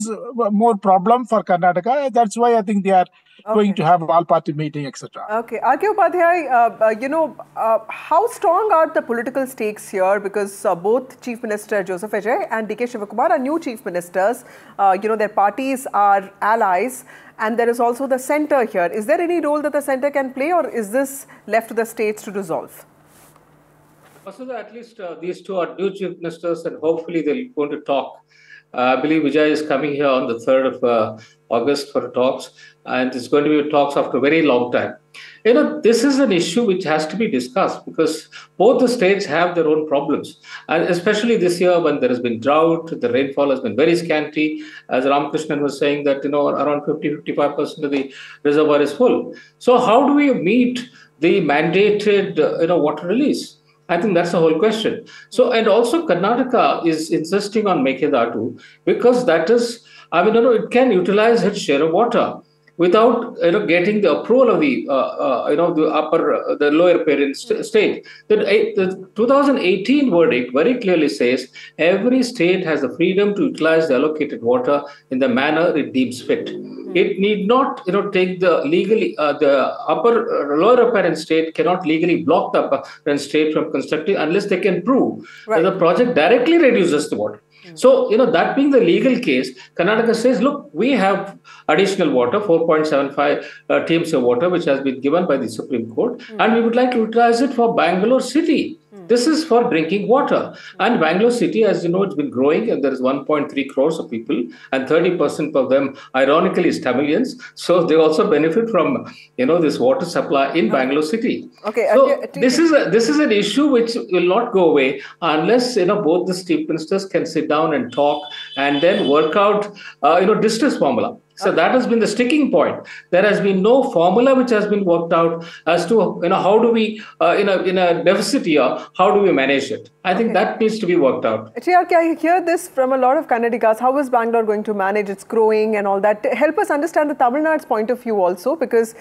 more problem for Karnataka. That's why I think they are going to have all-party meeting, etc. Okay, R.K. Upadhyay, how strong are the political stakes here? Because both Chief Minister Joseph Vijay and D.K. Shivakumar are new Chief Ministers. Their parties are allies, and there is also the centre here. Is there any role that the centre can play, or is this left to the states to resolve? So at least these two are new Chief Ministers, and hopefully they're going to talk. I believe Vijay is coming here on the 3rd of August for talks, and it's going to be talks after a very long time. This is an issue which has to be discussed because both the states have their own problems. And especially this year when there has been drought, the rainfall has been very scanty. As Ramakrishnan was saying that, around 50-55% of the reservoir is full. So how do we meet the mandated, water release? I think that's the whole question. So, and also Karnataka is insisting on Mekedatu because that is, it can utilize its share of water without getting the approval of the the lower parent state. The 2018 verdict very clearly says every state has the freedom to utilize the allocated water in the manner it deems fit. It need not take the legally the lower parent state cannot legally block the upper parent state from constructing unless they can prove that the project directly reduces the water. So, that being the legal case, Karnataka says, look, we have additional water, 4.75 TMC of water, which has been given by the Supreme Court, and we would like to utilize it for Bangalore city. This is for drinking water. And Bangalore city, as you know, it's been growing, and there is 1.3 crores of people, and 30% of them, ironically, is Tamilians. So they also benefit from, this water supply in Bangalore city. Okay. So this is an issue which will not go away unless, both the chief ministers can sit down and talk and then work out, distress formula. So that has been the sticking point. There has been no formula which has been worked out as to how do we in a deficit year, how do we manage it? I think that needs to be worked out. TRK, I hear this from a lot of Kannadigas. How is Bangalore going to manage its growing and all that? Help us understand the Tamil Nadu's point of view also, because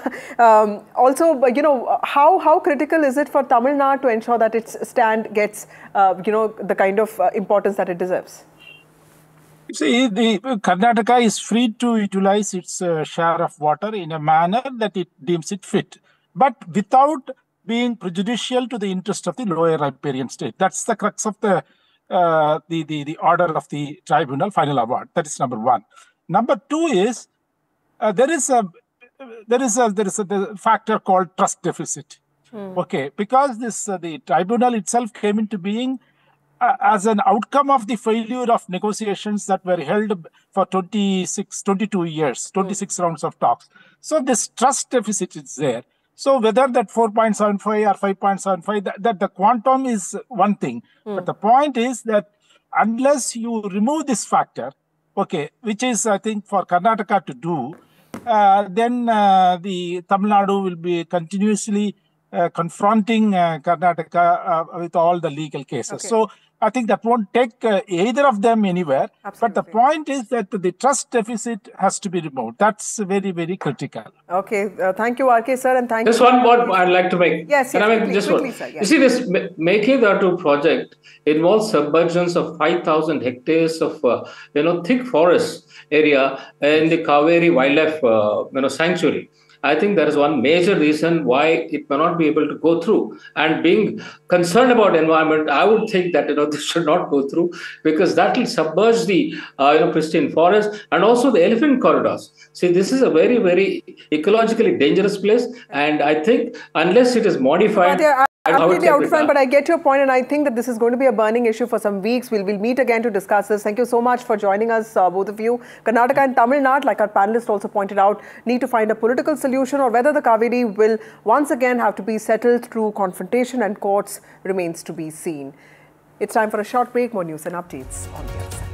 how critical is it for Tamil Nadu to ensure that its stand gets the kind of importance that it deserves? See, the Karnataka is free to utilize its share of water in a manner that it deems it fit, but without being prejudicial to the interest of the lower riparian state. That's the crux of the order of the tribunal final award. That is number one. Number two is there is a factor called trust deficit. Okay, because the tribunal itself came into being as an outcome of the failure of negotiations that were held for 22 years, 26 rounds of talks. So this trust deficit is there. So whether that 4.75 or 5.75, that the quantum is one thing. But the point is that unless you remove this factor, okay, which is, I think, for Karnataka to do, then the Tamil Nadu will be continuously confronting Karnataka with all the legal cases. Okay. So I think that won't take either of them anywhere. Absolutely. But the point is that the trust deficit has to be removed. That's very, very critical. Okay. Thank you, RK sir, and thank you. Just one more I'd like to make. Yes, quickly, sir. Yes. You see, this Mekedatu project involves submergence of 5,000 hectares of thick forest area in the Kaveri Wildlife sanctuary. I think there is one major reason why it may not be able to go through. And being concerned about environment, I would think that this should not go through because that will submerge the pristine forest and also the elephant corridors. See, this is a very, very ecologically dangerous place, and I think unless it is modified. Completely out of time, but I get your point, and I think that this is going to be a burning issue for some weeks. We'll meet again to discuss this. Thank you so much for joining us, both of you. Karnataka and Tamil Nadu, like our panelist also pointed out, need to find a political solution, or whether the Kaveri will once again have to be settled through confrontation and courts remains to be seen. It's time for a short break. More news and updates on the other side.